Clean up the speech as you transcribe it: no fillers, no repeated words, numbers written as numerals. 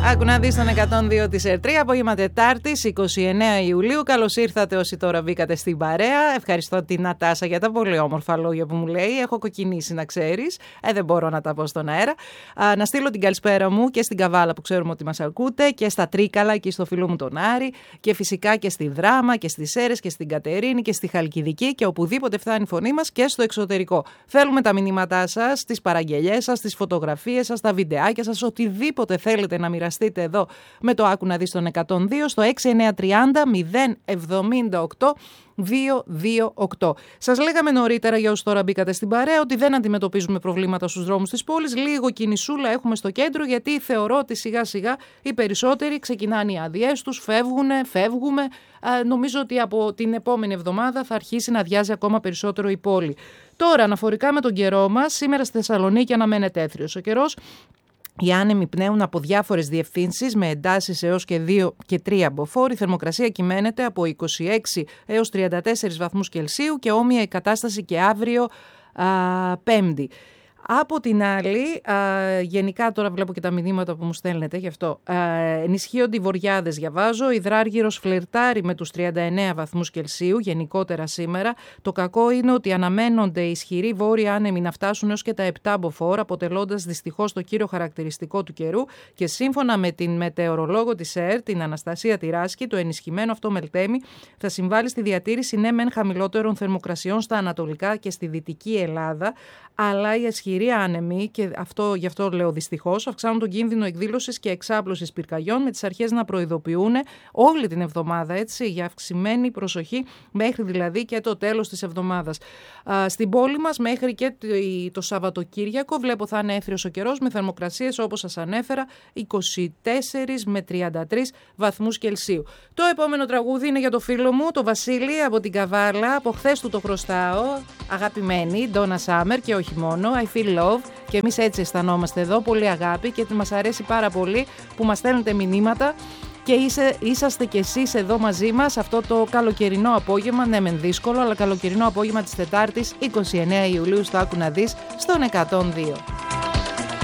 Άκου να δεις τον 102 της ΕΡΤΡΙ, απόγευμα Τετάρτης, 29 Ιουλίου. Καλώς ήρθατε όσοι τώρα μπήκατε στην παρέα. Ευχαριστώ την Νατάσα για τα πολύ όμορφα λόγια που μου λέει. Έχω κοκκινήσει, να ξέρεις. Δεν μπορώ να τα πω στον αέρα. Να στείλω την καλησπέρα μου και στην Καβάλα που ξέρουμε ότι μας ακούτε, και στα Τρίκαλα, εκεί στο φίλο μου τον Άρη, και φυσικά και στη Δράμα και στις Σέρρες και στην Κατερίνη και στη Χαλκιδική και οπουδήποτε φτάνει η φωνή μας και στο εξωτερικό. Θέλουμε τα μηνύματά σας, τις παραγγελιές σας, τις φωτογραφίες σας, τα βιντεάκια σας, οτιδήποτε θέλετε να μοιραστείτε εδώ με το Άκου να δεις τον 102 στο 6930 078 228. Σας λέγαμε νωρίτερα, για όσους τώρα μπήκατε στην παρέα, ότι δεν αντιμετωπίζουμε προβλήματα στους δρόμους της πόλης. Λίγο κινησούλα έχουμε στο κέντρο, γιατί θεωρώ ότι σιγά σιγά οι περισσότεροι ξεκινάνε οι άδειές τους, φεύγουμε. Νομίζω ότι από την επόμενη εβδομάδα θα αρχίσει να αδειάζει ακόμα περισσότερο η πόλη. Τώρα, αναφορικά με τον καιρό μας, σήμερα στη Θεσσαλονίκη αναμένεται έθριος ο καιρός. Οι άνεμοι πνέουν από διάφορες διευθύνσεις με εντάσεις έως και 2 και 3 μποφόρ. Η θερμοκρασία κυμαίνεται από 26 έως 34 βαθμούς Κελσίου και όμοια η κατάσταση και αύριο Πέμπτη. Από την άλλη, γενικά τώρα βλέπω και τα μηνύματα που μου στέλνετε, γι' αυτό ενισχύονται οι βοριάδες, διαβάζω. Υδράργυρος φλερτάρει με τους 39 βαθμούς Κελσίου γενικότερα σήμερα. Το κακό είναι ότι αναμένονται ισχυροί βόρειοι άνεμοι να φτάσουν έως και τα 7 μποφόρ, αποτελώντας δυστυχώς το κύριο χαρακτηριστικό του καιρού, και σύμφωνα με την μετεωρολόγο της ΕΡΤ, την Αναστασία Τυράσκη, το ενισχυμένο αυτό μελτέμι θα συμβάλλει στη διατήρηση ναι μεν χαμηλότερων θερμοκρασιών στα ανατολικά και στη δυτική Ελλάδα, αλλά οι ισχυροί άνεμοι, και γι' αυτό λέω δυστυχώς, αυξάνουν τον κίνδυνο εκδήλωσης και εξάπλωσης πυρκαγιών, με τις αρχές να προειδοποιούν όλη την εβδομάδα, έτσι, για αυξημένη προσοχή μέχρι δηλαδή και το τέλος της εβδομάδας. Στην πόλη μας μέχρι και το Σαββατοκύριακο βλέπω θα είναι έθριος ο καιρός, με θερμοκρασίες όπως σας ανέφερα 24 με 33 βαθμούς Κελσίου. Το επόμενο τραγούδι είναι για το φίλο μου, το Βασίλη από την Καβάλα. Από χθες του το χρωστάω, αγαπημένη, Donna Summer, και όχι μόνο, I feel love, και εμείς έτσι αισθανόμαστε εδώ, πολύ αγάπη, και μας αρέσει πάρα πολύ που μας στέλνετε μηνύματα και είσαστε κι εσείς εδώ μαζί μας αυτό το καλοκαιρινό απόγευμα, ναι μεν δύσκολο, αλλά καλοκαιρινό απόγευμα της Τετάρτης 29 Ιουλίου στο Άκου να δεις στον 102.